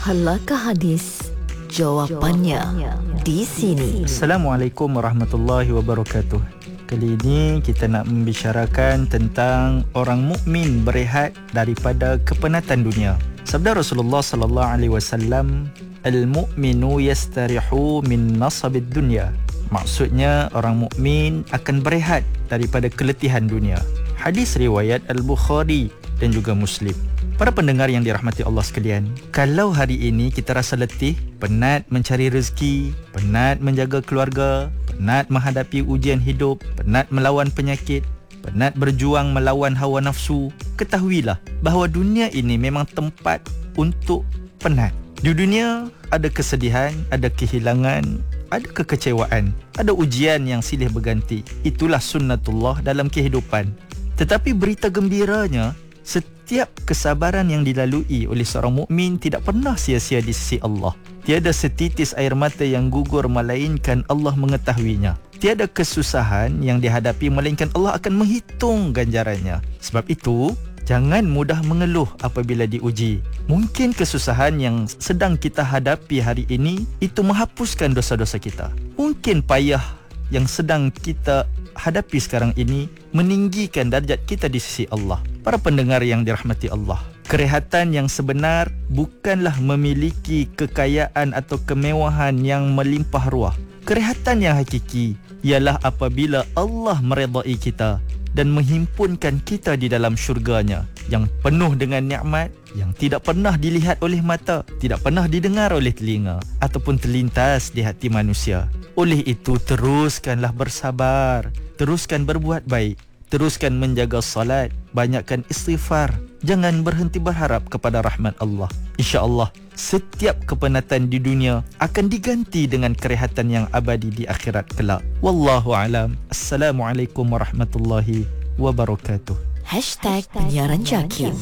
Halakah hadis? Jawapannya di sini. Assalamualaikum warahmatullahi wabarakatuh. Kali ini kita nak membicarakan tentang orang mukmin berehat daripada kepenatan dunia. Sabda Rasulullah sallallahu alaihi wasallam, "Al-mu'minu yastarihu min nasabid dunya." Maksudnya orang mukmin akan berehat daripada keletihan dunia. Hadis riwayat Al-Bukhari dan juga Muslim. Para pendengar yang dirahmati Allah sekalian, kalau hari ini kita rasa letih, penat mencari rezeki, penat menjaga keluarga, penat menghadapi ujian hidup, penat melawan penyakit, penat berjuang melawan hawa nafsu, ketahuilah bahawa dunia ini memang tempat untuk penat. Di dunia ada kesedihan, ada kehilangan, ada kekecewaan, ada ujian yang silih berganti. Itulah sunnatullah dalam kehidupan. Tetapi berita gembiranya, setiap kesabaran yang dilalui oleh seorang mukmin tidak pernah sia-sia di sisi Allah. Tiada setitis air mata yang gugur melainkan Allah mengetahuinya. Tiada kesusahan yang dihadapi melainkan Allah akan menghitung ganjarannya. Sebab itu, jangan mudah mengeluh apabila diuji. Mungkin kesusahan yang sedang kita hadapi hari ini itu menghapuskan dosa-dosa kita. Mungkin payah yang sedang kita hadapi sekarang ini meninggikan darjat kita di sisi Allah. Para pendengar yang dirahmati Allah, kerehatan yang sebenar bukanlah memiliki kekayaan atau kemewahan yang melimpah ruah. Kerehatan yang hakiki ialah apabila Allah meredai kita dan menghimpunkan kita di dalam syurganya yang penuh dengan nikmat yang tidak pernah dilihat oleh mata, tidak pernah didengar oleh telinga ataupun terlintas di hati manusia. Oleh itu, teruskanlah bersabar, teruskan berbuat baik, teruskan menjaga salat, banyakkan istighfar, jangan berhenti berharap kepada rahmat Allah. InsyaAllah, setiap kepenatan di dunia akan diganti dengan kerehatan yang abadi di akhirat kelak. Wallahu alam. Assalamualaikum warahmatullahi wabarakatuh. #penyiaran Jakim.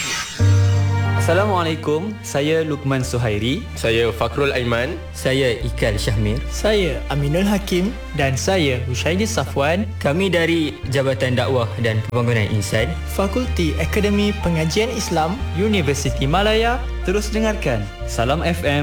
Assalamualaikum, saya Luqman Suhairi. Saya Fakrul Aiman. Saya Ikal Syahmir. Saya Aminul Hakim. Dan saya Hushaidi Safwan. Kami dari Jabatan Dakwah dan Pembangunan Insan, Fakulti Akademi Pengajian Islam, Universiti Malaya. Terus dengarkan Salam FM